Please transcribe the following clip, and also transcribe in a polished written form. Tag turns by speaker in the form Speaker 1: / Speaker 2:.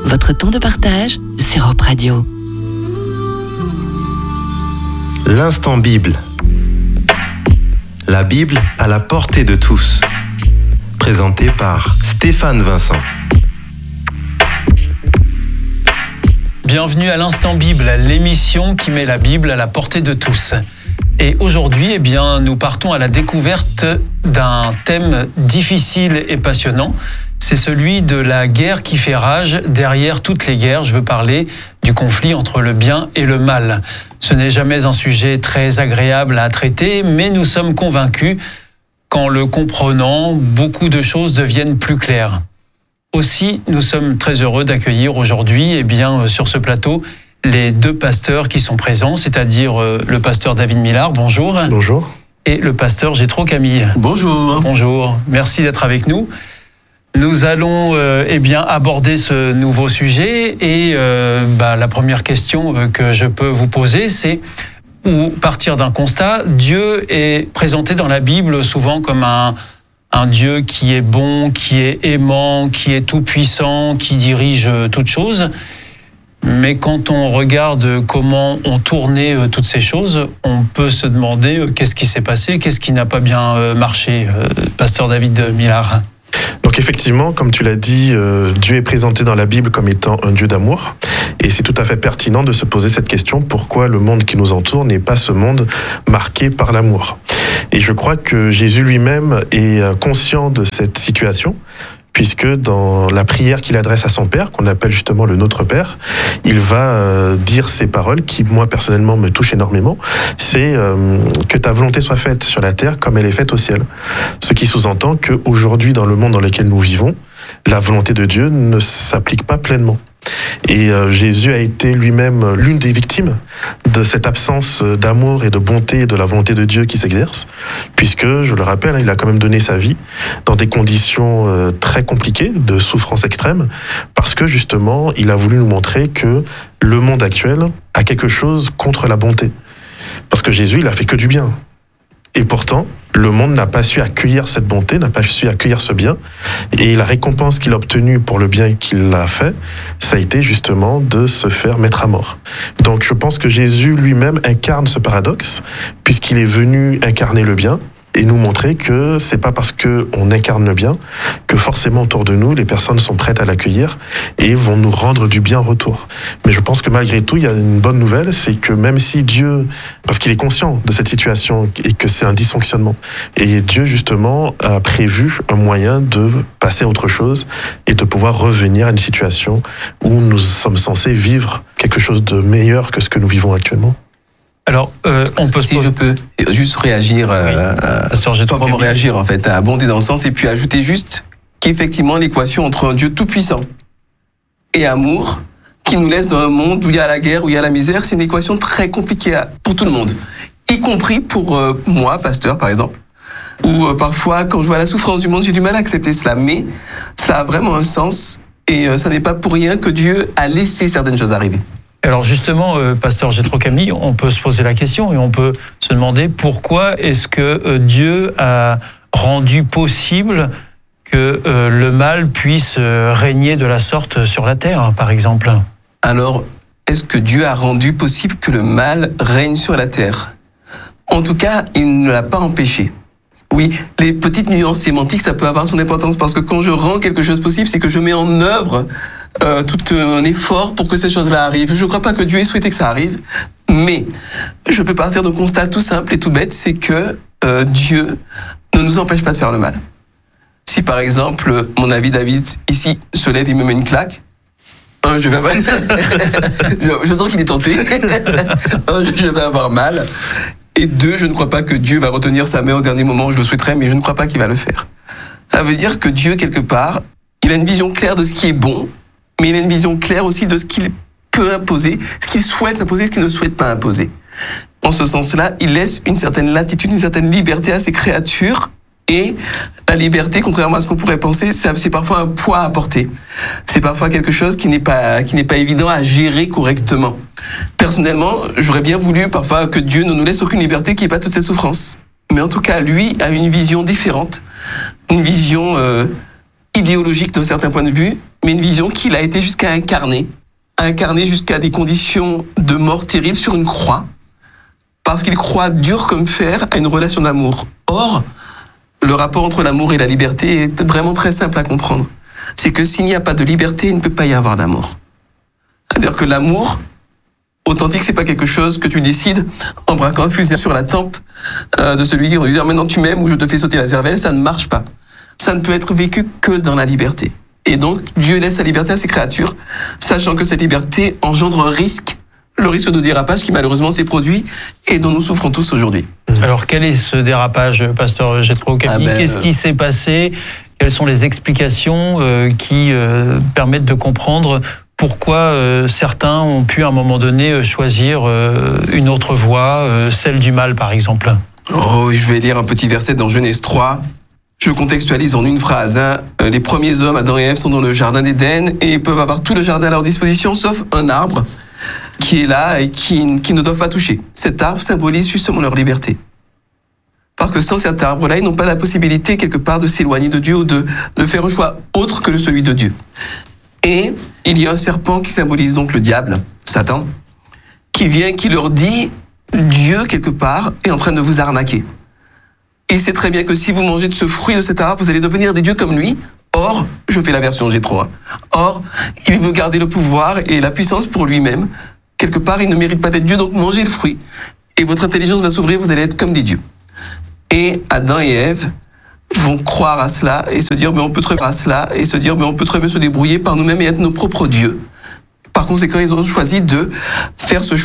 Speaker 1: votre temps de partage sur Europe Radio.
Speaker 2: L'instant Bible. La Bible à la portée de tous. Présenté par Stéphane Vincent.
Speaker 3: Bienvenue à l'Instant Bible, l'émission qui met la Bible à la portée de tous. Et aujourd'hui, nous partons à la découverte d'un thème difficile et passionnant. C'est celui de la guerre qui fait rage derrière toutes les guerres. Je veux parler du conflit entre le bien et le mal. Ce n'est jamais un sujet très agréable à traiter, mais nous sommes convaincus qu'en le comprenant, beaucoup de choses deviennent plus claires. Aussi, nous sommes très heureux d'accueillir aujourd'hui, sur ce plateau, les deux pasteurs qui sont présents, c'est-à-dire le pasteur David Millard, bonjour.
Speaker 4: Bonjour. Et
Speaker 3: le pasteur Jétro Camille.
Speaker 5: Bonjour.
Speaker 3: Bonjour, merci d'être avec nous. Nous allons aborder ce nouveau sujet et la première question que je peux vous poser, c'est partir d'un constat. Dieu est présenté dans la Bible souvent comme un Dieu qui est bon, qui est aimant, qui est tout-puissant, qui dirige toutes choses. Mais quand on regarde comment ont tourné toutes ces choses, on peut se demander qu'est-ce qui s'est passé, qu'est-ce qui n'a pas bien marché, pasteur David Millard.
Speaker 4: Donc effectivement, comme tu l'as dit, Dieu est présenté dans la Bible comme étant un Dieu d'amour. Et c'est tout à fait pertinent de se poser cette question, pourquoi le monde qui nous entoure n'est pas ce monde marqué par l'amour ? Et je crois que Jésus lui-même est conscient de cette situation, puisque dans la prière qu'il adresse à son Père, qu'on appelle justement le Notre Père, il va dire ces paroles qui, moi, personnellement, me touchent énormément. C'est que ta volonté soit faite sur la terre comme elle est faite au ciel. Ce qui sous-entend qu'aujourd'hui, dans le monde dans lequel nous vivons, la volonté de Dieu ne s'applique pas pleinement. Et Jésus a été lui-même l'une des victimes de cette absence d'amour et de bonté et de la volonté de Dieu qui s'exerce, puisque, je le rappelle, il a quand même donné sa vie dans des conditions très compliquées, de souffrance extrême, parce que justement, il a voulu nous montrer que le monde actuel a quelque chose contre la bonté. Parce que Jésus, il a fait que du bien. Et pourtant, le monde n'a pas su accueillir cette bonté, n'a pas su accueillir ce bien. Et la récompense qu'il a obtenue pour le bien qu'il a fait, ça a été justement de se faire mettre à mort. Donc je pense que Jésus lui-même incarne ce paradoxe, puisqu'il est venu incarner le bien et nous montrer que c'est pas parce qu'on incarne le bien que forcément autour de nous, les personnes sont prêtes à l'accueillir et vont nous rendre du bien en retour. Mais je pense que malgré tout, il y a une bonne nouvelle, c'est que même si Dieu, parce qu'il est conscient de cette situation et que c'est un dysfonctionnement, et Dieu justement a prévu un moyen de passer à autre chose et de pouvoir revenir à une situation où nous sommes censés vivre quelque chose de meilleur que ce que nous vivons actuellement.
Speaker 3: Alors, on peut
Speaker 5: si je peux juste réagir, pas vraiment réagir en fait, abonder dans le sens et puis ajouter juste qu'effectivement l'équation entre un Dieu tout-puissant et amour qui nous laisse dans un monde où il y a la guerre, où il y a la misère, c'est une équation très compliquée pour tout le monde, y compris pour moi, pasteur par exemple, où parfois quand je vois la souffrance du monde, j'ai du mal à accepter cela, mais cela a vraiment un sens et ça n'est pas pour rien que Dieu a laissé certaines choses arriver.
Speaker 3: Alors justement, pasteur Jétro Camille, on peut se poser la question et on peut se demander pourquoi est-ce que Dieu a rendu possible que le mal puisse régner de la sorte sur la terre, par exemple.
Speaker 5: Alors, est-ce que Dieu a rendu possible que le mal règne sur la terre ? En tout cas, il ne l'a pas empêché. Oui, les petites nuances sémantiques, ça peut avoir son importance parce que quand je rends quelque chose possible, c'est que je mets en œuvre tout un effort pour que cette chose-là arrive. Je ne crois pas que Dieu ait souhaité que ça arrive, mais je peux partir d'un constat tout simple et tout bête, c'est que Dieu ne nous empêche pas de faire le mal. Si par exemple, mon ami David, ici, se lève, il me met une claque, je vais avoir... je sens qu'il est tenté. Je vais avoir mal. Et 2, je ne crois pas que Dieu va retenir sa main au dernier moment où je le souhaiterais, mais je ne crois pas qu'il va le faire. Ça veut dire que Dieu, quelque part, il a une vision claire de ce qui est bon, mais il a une vision claire aussi de ce qu'il peut imposer, ce qu'il souhaite imposer, ce qu'il ne souhaite pas imposer. En ce sens-là, il laisse une certaine latitude, une certaine liberté à ses créatures. Et la liberté, contrairement à ce qu'on pourrait penser, c'est parfois un poids à porter. C'est parfois quelque chose qui n'est pas évident à gérer correctement. Personnellement, j'aurais bien voulu parfois que Dieu ne nous laisse aucune liberté, qu'il n'y ait pas toute cette souffrance. Mais en tout cas, lui a une vision différente, une vision idéologique d'un certain point de vue, mais une vision qu'il a été jusqu'à incarner jusqu'à des conditions de mort terribles sur une croix, parce qu'il croit dur comme fer à une relation d'amour. Or, le rapport entre l'amour et la liberté est vraiment très simple à comprendre. C'est que s'il n'y a pas de liberté, il ne peut pas y avoir d'amour. C'est-à-dire que l'amour authentique, c'est pas quelque chose que tu décides en braquant un fusil sur la tempe de celui qui va dire maintenant tu m'aimes ou je te fais sauter la cervelle. Ça ne marche pas. Ça ne peut être vécu que dans la liberté. Et donc, Dieu laisse sa liberté à ses créatures, sachant que cette liberté engendre un risque, le risque de dérapage qui malheureusement s'est produit et dont nous souffrons tous aujourd'hui.
Speaker 3: Alors, quel est ce dérapage, pasteur Jethro Camille ? Qu'est-ce qui s'est passé ? Quelles sont les explications qui permettent de comprendre pourquoi certains ont pu à un moment donné choisir une autre voie, celle du mal par exemple ?
Speaker 5: Oh, je vais lire un petit verset dans Genèse 3. Je contextualise en une phrase. Les premiers hommes, Adam et Ève, sont dans le jardin d'Éden et peuvent avoir tout le jardin à leur disposition, sauf un arbre qui est là et qui ne doivent pas toucher. Cet arbre symbolise justement leur liberté. Parce que sans cet arbre-là, ils n'ont pas la possibilité quelque part de s'éloigner de Dieu ou de faire un choix autre que celui de Dieu. Et il y a un serpent qui symbolise donc le diable, Satan, qui vient, qui leur dit Dieu, quelque part, est en train de vous arnaquer. Il sait très bien que si vous mangez de ce fruit de cet arbre, vous allez devenir des dieux comme lui. Or, je fais la version Jethro. Or, il veut garder le pouvoir et la puissance pour lui-même. Quelque part, il ne mérite pas d'être Dieu, donc mangez le fruit. Et votre intelligence va s'ouvrir, vous allez être comme des dieux. Et Adam et Ève vont croire à cela et se dire, mais on peut très bien se débrouiller par nous-mêmes et être nos propres dieux. Par conséquent, ils ont choisi de faire ce choix